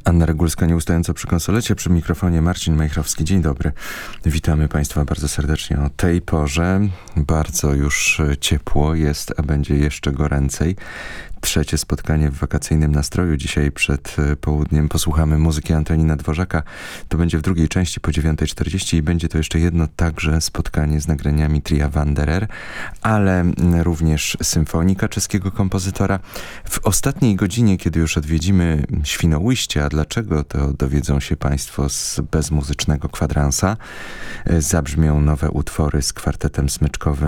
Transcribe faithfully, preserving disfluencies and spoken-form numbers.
Anna Regulska nieustająco przy konsolecie, przy mikrofonie Marcin Majchrowski. Dzień dobry. Witamy Państwa bardzo serdecznie o tej porze. Bardzo już ciepło jest, a będzie jeszcze goręcej. Trzecie spotkanie w wakacyjnym nastroju. Dzisiaj przed południem posłuchamy muzyki Antonina Dworzaka. To będzie w drugiej części po dziewiątej czterdzieści i będzie to jeszcze jedno także spotkanie z nagraniami Tria Wanderer, ale również symfonika czeskiego kompozytora. W ostatniej godzinie, kiedy już odwiedzimy Świnoujście, a dlaczego, to dowiedzą się Państwo z bezmuzycznego kwadransa. Zabrzmią nowe utwory z kwartetem smyczkowym